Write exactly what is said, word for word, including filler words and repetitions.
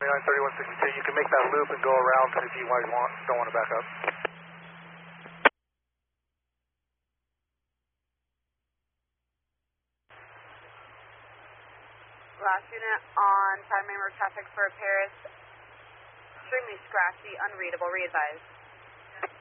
twenty-nine thirty-one sixty-two. You can make that loop and go around if you guys want, don't want to back up. Last unit on primary traffic for Paris. Extremely scratchy, unreadable. Re-advised.